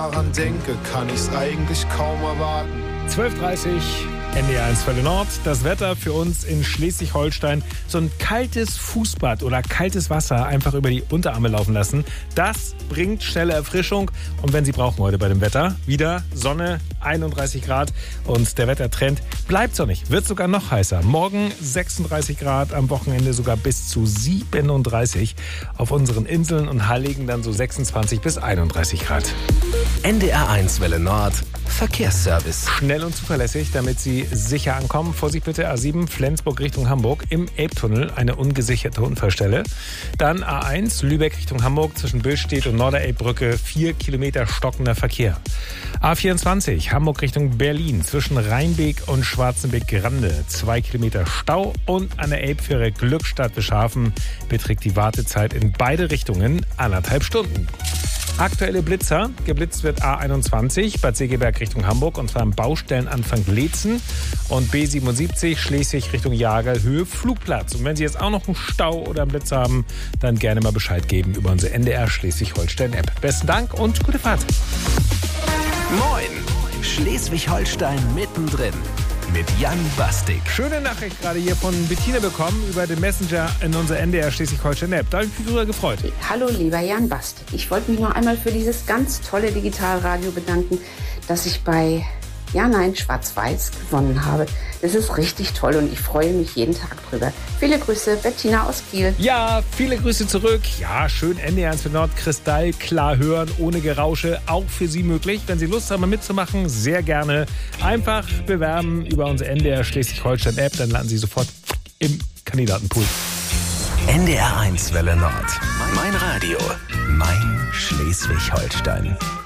daran denke, kann ich's eigentlich kaum erwarten. 12:30 NDR 1 Welle Nord. Das Wetter für uns in Schleswig-Holstein. So ein kaltes Fußbad oder kaltes Wasser einfach über die Unterarme laufen lassen. Das bringt schnelle Erfrischung. Und wenn Sie brauchen heute bei dem Wetter, wieder Sonne, 31 Grad. Und der Wettertrend bleibt sonnig. Wird sogar noch heißer. Morgen 36 Grad, am Wochenende sogar bis zu 37. Auf unseren Inseln und Halligen dann so 26 bis 31 Grad. NDR 1 Welle Nord. Verkehrsservice. Schnell und zuverlässig, damit Sie sicher ankommen. Vorsicht bitte, A7 Flensburg Richtung Hamburg im Elbtunnel, eine ungesicherte Unfallstelle. Dann A1 Lübeck Richtung Hamburg zwischen Billstedt und Norderelbbrücke, 4 Kilometer stockender Verkehr. A24 Hamburg Richtung Berlin zwischen Rheinbeek und Schwarzenbeck-Grande, 2 Kilometer Stau. Und an der Elbfähre Glückstadt-Bischhafen beträgt die Wartezeit in beide Richtungen 1,5 Stunden. Aktuelle Blitzer. Geblitzt wird A21 Bad Segeberg Richtung Hamburg und zwar am Baustellenanfang Leetzen und B77 Schleswig Richtung Jagerl Höhe Flugplatz. Und wenn Sie jetzt auch noch einen Stau oder einen Blitz haben, dann gerne mal Bescheid geben über unsere NDR Schleswig-Holstein-App. Besten Dank und gute Fahrt. Moin, Schleswig-Holstein mittendrin. Mit Jan Bastik. Schöne Nachricht gerade hier von Bettina bekommen über den Messenger in unserer NDR Schleswig-Holstein-App. Da habe ich mich drüber gefreut. Hallo lieber Jan Bastik. Ich wollte mich noch einmal für dieses ganz tolle Digitalradio bedanken, das ich bei Schwarz-Weiß gewonnen habe. Das ist richtig toll und ich freue mich jeden Tag drüber. Viele Grüße, Bettina aus Kiel. Ja, viele Grüße zurück. Ja, schön NDR 1 Nord, kristallklar hören, ohne Gerausche. Auch für Sie möglich. Wenn Sie Lust haben, mitzumachen, sehr gerne. Einfach bewerben über unsere NDR Schleswig-Holstein-App. Dann landen Sie sofort im Kandidatenpool. NDR 1 Welle Nord. Mein Radio. Mein Schleswig-Holstein.